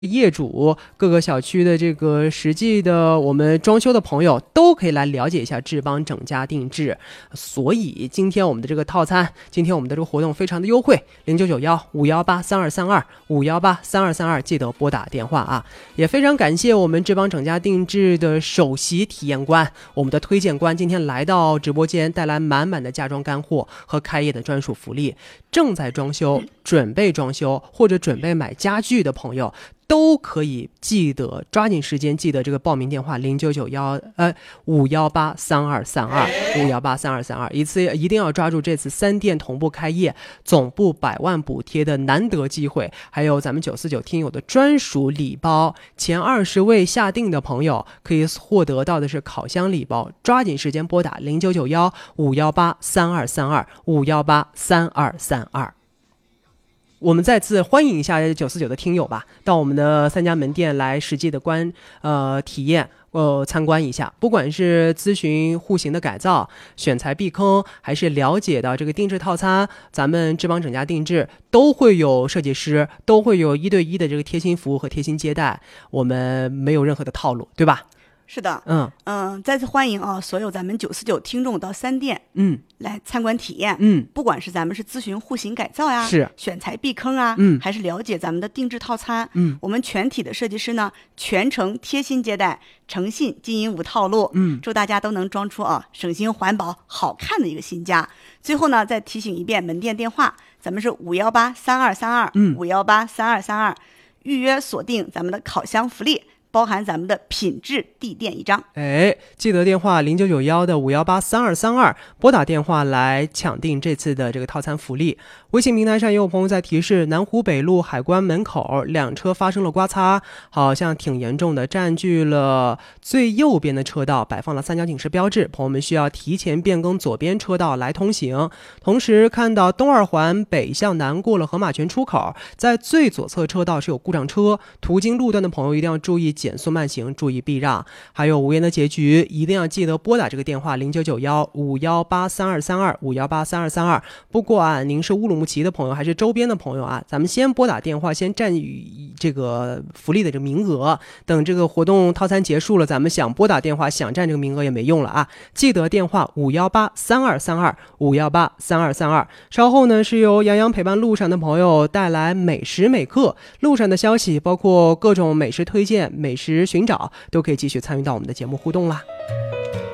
业主、各个小区的这个实际的我们装修的朋友都可以来了解一下志邦整家定制。所以今天我们的这个套餐，今天我们的这个活动非常的优惠，0991-518-3232，518-3232，记得拨打电话啊！也非常感谢我们志邦整家定制的首席体验官，我们的推荐官今天来到直播间，带来满满的家装干货和开业的专属福利。正在装修、准备装修或者准备买家具的朋友，都可以记得抓紧时间，记得这个报名电话518-3232，一次一定要抓住这次3店同步开业，总部100万补贴的难得机会，还有咱们949听友的专属礼包，前20位下定的朋友可以获得到的是烤箱礼包，抓紧时间拨打0991-518-3232，518-3232。我们再次欢迎一下949的听友吧，到我们的3家门店来实际的体验参观一下，不管是咨询户型的改造、选材避坑，还是了解到这个定制套餐，咱们志邦整家定制都会有设计师，都会有1对1的这个贴心服务和贴心接待，我们没有任何的套路，对吧？ 是的，再次欢迎啊，所有咱们949听众到3店，来参观体验，不管是咱们是咨询户型改造呀， 是选材避坑啊，还是了解咱们的定制套餐，我们全体的设计师呢，全程贴心接待，诚信经营无套路，祝大家都能装出省心环保好看的一个新家。最后呢，再提醒一遍门店电话，咱们是518-3232，518-3232，预约锁定咱们的烤箱福利。包含咱们的品质地垫1张， 记得电话0991-518-3232，拨打电话来抢订这次的这个套餐福利。微信平台上也有朋友在提示，南湖北路海关门口2车发生了刮擦，好像挺严重的，占据了最右边的车道，摆放了3角警示标志，朋友们需要提前变更左边车道来通行。同时看到东二环北向南过了河马泉出口，在最左侧车道是有故障车，途经路段的朋友一定要注意减速慢行，注意避让。还有无言的结局，一定要记得拨打这个电话0991-518-3232，518-3232。不管您是乌鲁木齐的朋友还是周边的朋友啊，咱们先拨打电话，先占据这个福利的这个名额。等这个活动套餐结束了，咱们想拨打电话想占这个名额也没用了啊！记得电话518-3232，518-3232。稍后呢，是由杨洋陪伴路上的朋友带来美食美课路上的消息，包括各种美食推荐、美食寻找，都可以继续参与到我们的节目互动啦。